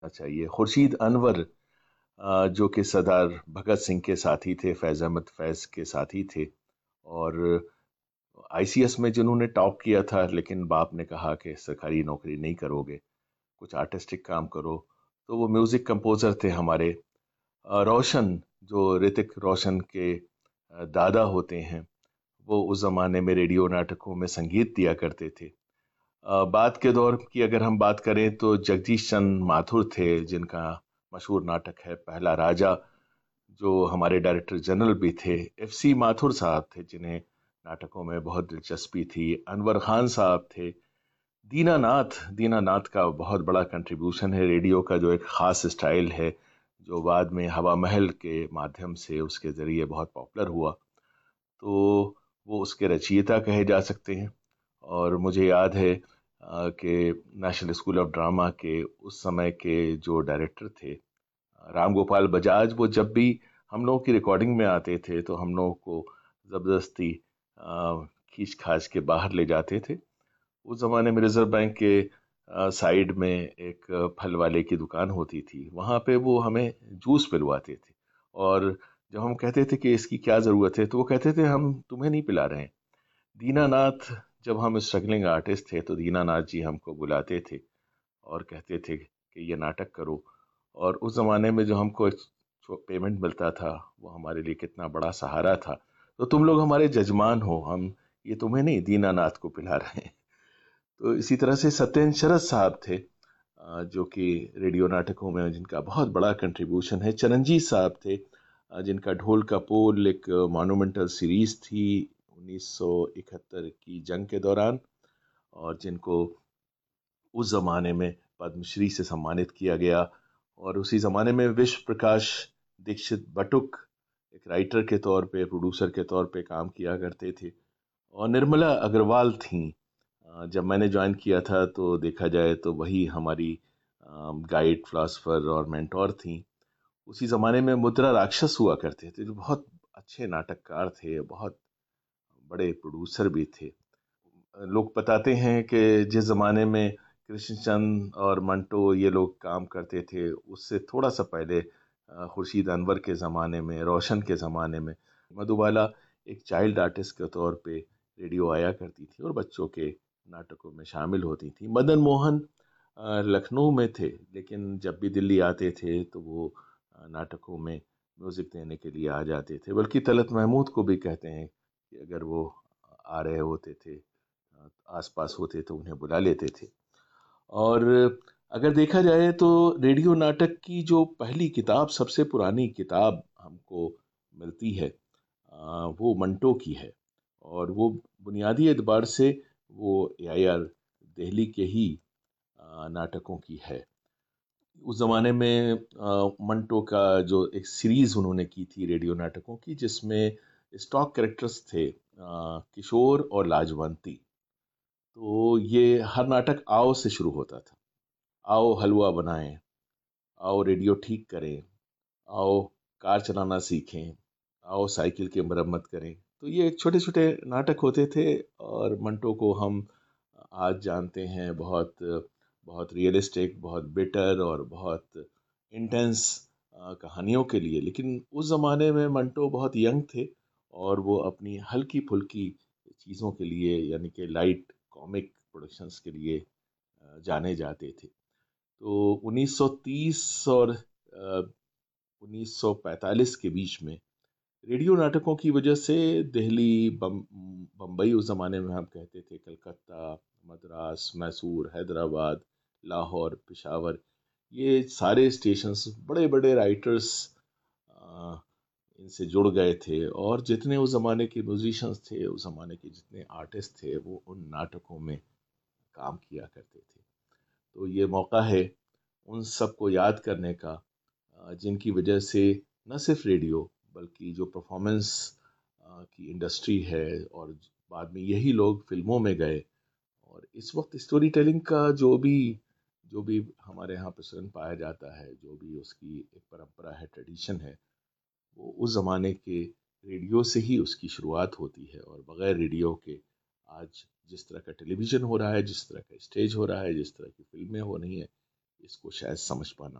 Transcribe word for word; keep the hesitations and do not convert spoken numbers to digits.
चाहिए। खुर्शीद अनवर अ, जो कि सरदार भगत सिंह के साथी थे, फैज़ अहमद फैज़ के साथी थे, और आईसीएस में जिन्होंने टॉप किया था, लेकिन बाप ने कहा कि सरकारी नौकरी नहीं करोगे, कुछ आर्टिस्टिक काम करो। तो वो म्यूज़िक कंपोज़र थे हमारे। अ, रोशन, जो ऋतिक रोशन के अ, दादा होते हैं, वो उस ज़माने में रेडियो नाटकों में संगीत दिया करते थे। अ, बाद के दौर की अगर हम बात करें तो जगदीश चंद माथुर थे, जिनका मशहूर नाटक है पहला राजा, जो हमारे डायरेक्टर जनरल भी थे। एफ सी माथुर साहब थे, जिन्हें नाटकों में बहुत दिलचस्पी थी। अनवर खान साहब थे। दीनानाथ दीनानाथ का बहुत बड़ा कंट्रीब्यूशन है रेडियो का, जो एक ख़ास स्टाइल है, जो बाद में हवा महल के माध्यम से उसके ज़रिए बहुत पॉपुलर हुआ। तो वो उसके रचयिता कहे जा सकते हैं। और मुझे याद है अ, कि नेशनल स्कूल ऑफ ड्रामा के उस समय के जो डायरेक्टर थे, राम गोपाल बजाज, वो जब भी हम लोगों की रिकॉर्डिंग में आते थे तो हम लोगों को ज़बरदस्ती अ, खींच खाच के बाहर ले जाते थे। उस ज़माने में रिज़र्व बैंक के अ, साइड में एक अ, फल वाले की दुकान होती थी, वहाँ पे वो हमें जूस पिलवाते थे। और जब हम कहते थे कि इसकी क्या ज़रूरत है, तो वो कहते थे हम तुम्हें नहीं पिला रहे हैं। दीनानाथ, जब हम स्ट्रगलिंग आर्टिस्ट थे तो दीनानाथ जी हमको बुलाते थे और कहते थे कि ये नाटक करो। और उस ज़माने में जो हमको पेमेंट मिलता था, वो हमारे लिए कितना बड़ा सहारा था। तो तुम लोग हमारे जजमान हो, हम ये तुम्हें नहीं, दीनानाथ को पिला रहे हैं। तो इसी तरह से सत्येंद्र शरद साहब थे, अ, जो कि रेडियो नाटकों में जिनका बहुत बड़ा कंट्रीब्यूशन है। चरणजीत साहब थे, अ, जिनका ढोल का पोल एक मॉन्यूमेंटल सीरीज थी उन्नीस सौ इकहत्तर की जंग के दौरान, और जिनको उस ज़माने में पद्मश्री से सम्मानित किया गया। और उसी ज़माने में विश्व प्रकाश दीक्षित बटुक एक राइटर के तौर पे, प्रोड्यूसर के तौर पे काम किया करते थे। और निर्मला अग्रवाल थीं। अ, जब मैंने ज्वाइन किया था तो देखा जाए तो वही हमारी गाइड, फिलोसफर और मेंटोर थीं। उसी ज़माने में मुद्रा राक्षस हुआ करते थे, जो बहुत अच्छे नाटककार थे, बहुत बड़े प्रोड्यूसर भी थे। लोग बताते हैं कि जिस ज़माने में कृष्णचंद और मंटो ये लोग काम करते थे, उससे थोड़ा सा पहले अ, खुर्शीद अनवर के ज़माने में, रोशन के ज़माने में, मधुबाला एक चाइल्ड आर्टिस्ट के तौर पे रेडियो आया करती थी और बच्चों के नाटकों में शामिल होती थी। मदन मोहन अ, लखनऊ में थे, लेकिन जब भी दिल्ली आते थे तो वो अ, नाटकों में म्यूज़िक देने के लिए आ जाते थे। बल्कि तलत महमूद को भी कहते हैं कि अगर वो आ रहे होते थे, आसपास होते तो उन्हें बुला लेते थे। और अगर देखा जाए तो रेडियो नाटक की जो पहली किताब, सबसे पुरानी किताब हमको मिलती है, आ, वो मंटो की है। और वो बुनियादी एतबार से वो ए आई आर दिल्ली के ही आ, नाटकों की है। उस ज़माने में आ, मंटो का जो एक सीरीज़ उन्होंने की थी रेडियो नाटकों की, जिसमें स्टॉक कैरेक्टर्स थे, आ, किशोर और लाजवंती। तो ये हर नाटक आओ से शुरू होता था। आओ हलवा बनाएं, आओ रेडियो ठीक करें, आओ कार चलाना सीखें, आओ साइकिल की मरम्मत करें। तो ये छोटे छोटे नाटक होते थे। और मंटो को हम आज जानते हैं बहुत बहुत रियलिस्टिक, बहुत बिटर और बहुत इंटेंस कहानियों के लिए। लेकिन उस ज़माने में मंटो बहुत यंग थे, और वो अपनी हल्की फुल्की चीज़ों के लिए, यानी कि लाइट कॉमिक प्रोडक्शंस के लिए अ, जाने जाते थे। तो उन्नीस सौ तीस और अ, उन्नीस सौ पैंतालीस के बीच में रेडियो नाटकों की वजह से दिल्ली, बम बम्बई, उस ज़माने में हम कहते थे कलकत्ता, मद्रास, मैसूर, हैदराबाद, लाहौर, पेशावर, ये सारे स्टेशंस बड़े बड़े राइटर्स इनसे जुड़ गए थे। और जितने उस ज़माने के म्यूजिशियंस थे, उस ज़माने के जितने आर्टिस्ट थे, वो उन नाटकों में काम किया करते थे। तो ये मौका है उन सबको याद करने का, अ, जिनकी वजह से न सिर्फ रेडियो, बल्कि जो परफॉर्मेंस की इंडस्ट्री है, और बाद में यही लोग फिल्मों में गए। और इस वक्त स्टोरी टेलिंग का जो भी जो भी हमारे यहाँ प्रचलन पाया जाता है, जो भी उसकी एक परंपरा है, ट्रेडिशन है, वो उस ज़माने के रेडियो से ही उसकी शुरुआत होती है। और बग़ैर रेडियो के आज जिस तरह का टेलीविज़न हो रहा है, जिस तरह का स्टेज हो रहा है, जिस तरह की फिल्में हो रही हैं, इसको शायद समझ पाना